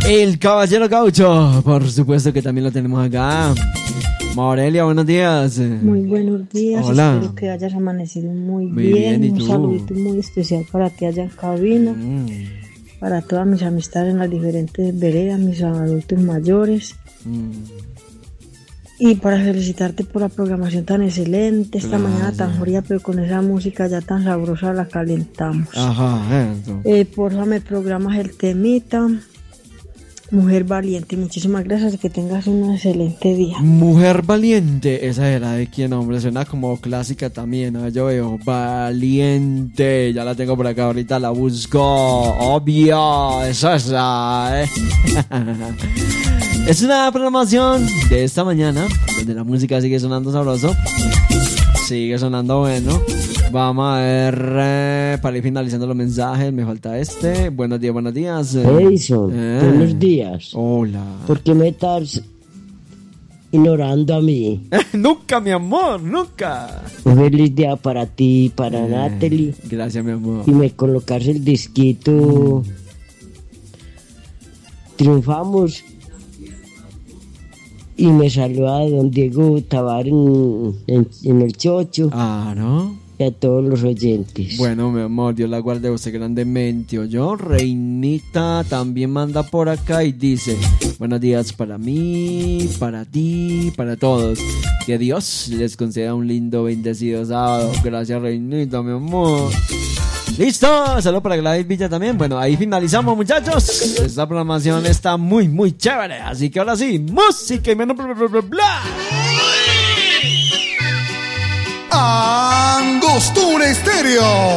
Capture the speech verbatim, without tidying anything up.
El caballero gaucho, por supuesto que también lo tenemos acá. Morelia, buenos días. Muy buenos días. Hola. Espero que hayas amanecido muy, Muy bien. bien, ¿y Un tú? saludito muy especial para ti allá en cabina. Mm. Para todas mis amistades en las diferentes veredas, mis adultos mayores. Mm. Y para felicitarte por la programación tan excelente, esta Gracias. mañana tan fría, pero con esa música ya tan sabrosa la calentamos. Ajá, eso. Eh, porfa, me programas el temita Mujer Valiente. Muchísimas gracias y que tengas un excelente día. Mujer Valiente, esa era de quién, hombre, suena como clásica también, ¿no? Yo veo Valiente, ya la tengo por acá, ahorita la busco, obvio, eso es la, ¿eh? Es una programación de esta mañana, donde la música sigue sonando sabroso, sigue sonando bueno. Vamos a ver, eh, para ir finalizando los mensajes, me falta este. Buenos días, buenos días. Edison, Eh. buenos días. Hola. ¿Por qué me estás ignorando a mí? Nunca, mi amor, nunca. Un feliz día para ti, para Eh, Natalie. Gracias, mi amor. Y me colocas el disquito. Triunfamos. Y me saluda don Diego Tabar en, en, en el Chocho. Ah, ¿no? Y a todos los oyentes. Bueno, mi amor, Dios la guarde a usted grandemente. Yo, Reinita también manda por acá y dice: buenos días para mí, para ti, para todos. Que Dios les conceda un lindo, bendecido sábado. Gracias, Reinita, mi amor. Listo, saludos para Gladys Villa también. Bueno, ahí finalizamos, muchachos. Esta programación está muy, muy chévere. Así que ahora sí, música y menos bla, bla, bla, bla. Angostura Estéreo.